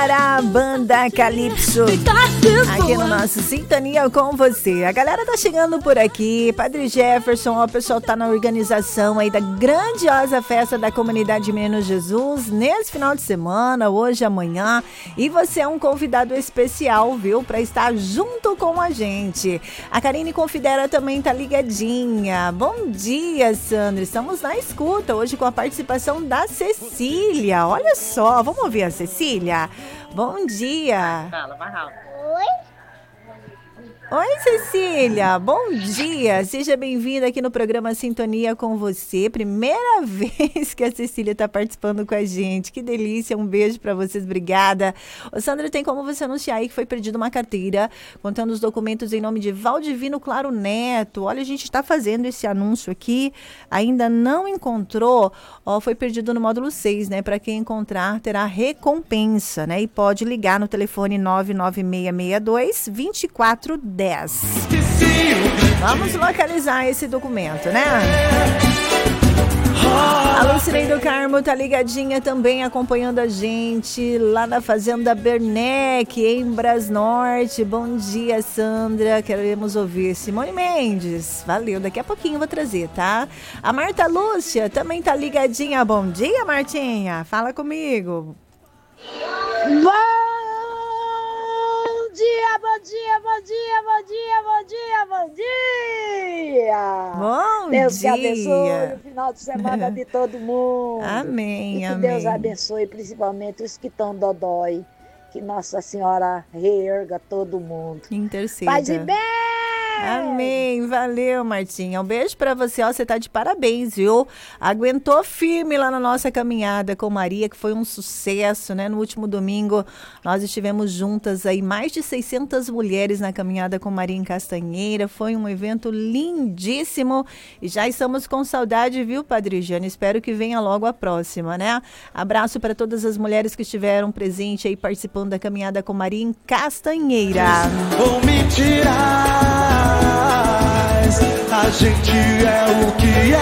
Para a Banda Calypso, aqui no nosso Sintonia com você. A galera tá chegando por aqui. Padre Jefferson, ó, o pessoal tá na organização aí da grandiosa festa da comunidade Menino Jesus nesse final de semana, hoje e amanhã. E você é um convidado especial, viu? Pra estar junto com a gente. A Karine Confidera também tá ligadinha. Bom dia, Sandra. Estamos na escuta hoje com a participação da Cecília. Olha só, vamos ouvir a Cecília? Bom dia. Fala, vai rápido. Oi, Cecília. Bom dia. Seja bem-vinda aqui no programa Sintonia com você. Primeira vez que a Cecília está participando com a gente. Que delícia. Um beijo para vocês. Obrigada. Ô, Sandra, tem como você anunciar aí que foi perdida uma carteira contendo os documentos em nome de Valdivino Claro Neto. Olha, a gente está fazendo esse anúncio aqui. Ainda não encontrou. Ó, foi perdido no módulo 6, né? Para quem encontrar, terá recompensa, né? E pode ligar no telefone 99662-2410. Vamos localizar esse documento, né? A Lucirei do Carmo tá ligadinha também, acompanhando a gente lá na Fazenda Bernec, em Brasnorte. Bom dia, Sandra. Queremos ouvir Simone Mendes. Valeu, daqui a pouquinho eu vou trazer, tá? A Marta Lúcia também tá ligadinha. Bom dia, Martinha. Fala comigo. Bom dia! Bom Deus dia! te abençoe o final de semana de todo mundo. Amém, E que amém. Deus abençoe principalmente os que estão dodói. Que Nossa Senhora reerga todo mundo. Interceda. Paz e bem! Amém, valeu, Martinha. Um beijo pra você, ó, você tá de parabéns, viu? Aguentou firme lá na nossa caminhada com Maria, que foi um sucesso, né? No último domingo, nós estivemos juntas aí, mais de 600 mulheres na caminhada com Maria em Castanheira. Foi um evento lindíssimo e já estamos com saudade, viu, Padre Jane? Espero que venha logo a próxima, né? Abraço para todas as mulheres que estiveram presentes aí, participando da caminhada com Maria em Castanheira. Vou me tirar. A gente é o que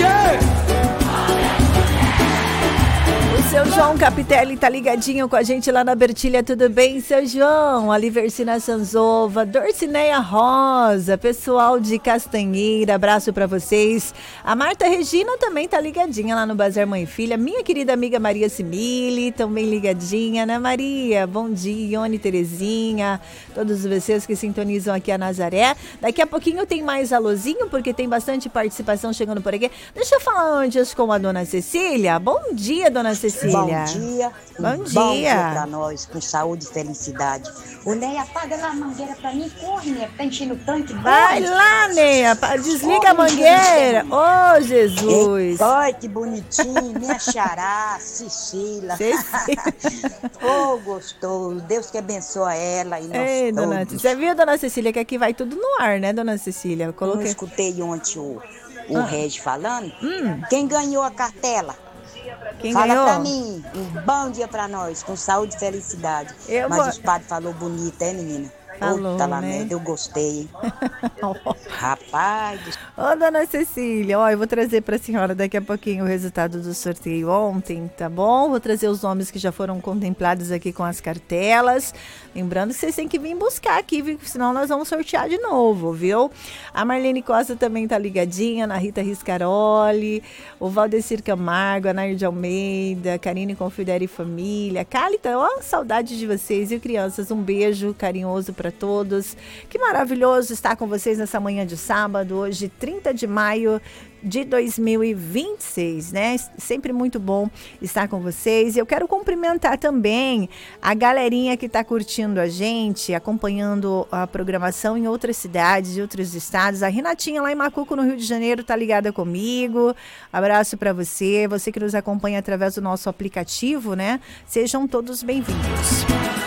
O seu João Capitelli tá ligadinho com a gente lá na Bertilha, tudo bem, seu João? A Liversina Sanzova, Dorcineia Rosa, pessoal de Castanheira, abraço pra vocês. A Marta Regina também tá ligadinha lá no Bazar Mãe e Filha, minha querida amiga Maria Simile, também ligadinha, né, Maria? Bom dia, Ione, Terezinha, todos vocês que sintonizam aqui a Nazaré. Daqui a pouquinho tem mais alôzinho, porque tem bastante participação chegando por aqui. Deixa eu falar antes com a dona Cecília. Bom dia, dona Cecília. Bom dia. Bom dia. Bom dia pra nós, com saúde e felicidade. O Ney, apaga lá a mangueira pra mim, corre, Ney, tá enchendo o tanque. Vai lá, Neia, desliga a mangueira. Ô, Jesus. Ai, que bonitinho, minha xará, Cecília. Ô, gostoso, Deus que abençoa ela e nós Ei, dona todos. Cecília. Você viu, dona Cecília, que aqui vai tudo no ar, né, dona Cecília? Eu Eu coloquei. escutei ontem o Regi falando. Quem ganhou a cartela? Quem Fala ganhou? pra mim, um bom dia pra nós, com saúde e felicidade. Mas os padres falou bonito, é, menina? Falou, Puta lá, né? eu gostei, hein? Rapaz do Ô, dona Cecília, ó, eu vou trazer para a senhora daqui a pouquinho o resultado do sorteio ontem, tá bom? Vou trazer os nomes que já foram contemplados aqui com as cartelas. Lembrando que vocês têm que vir buscar aqui, viu? Senão nós vamos sortear de novo, viu? A Marlene Costa também tá ligadinha, na Rita Riscaroli, o Valdecir Camargo, a Nair de Almeida, Karine Confidere Família, Cálita, ó, saudade de vocês, viu, crianças? Um beijo carinhoso para todos. Que maravilhoso estar com vocês nessa manhã de sábado, hoje 30 de maio de 2026, né? Sempre muito bom estar com vocês. E eu quero cumprimentar também a galerinha que está curtindo a gente, acompanhando a programação em outras cidades e outros estados. A Renatinha lá em Macuco, no Rio de Janeiro, tá ligada comigo. Abraço para você, você que nos acompanha através do nosso aplicativo, né? Sejam todos bem-vindos.